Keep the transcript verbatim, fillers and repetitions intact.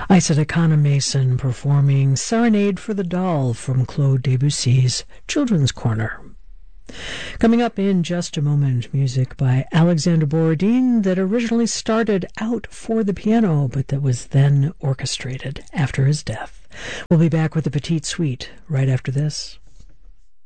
Isadakana Mason performing Serenade for the Doll from Claude Debussy's Children's Corner. Coming up in just a moment, music by Alexander Borodin that originally started out for the piano, but that was then orchestrated after his death. We'll be back with the Petite Suite right after this.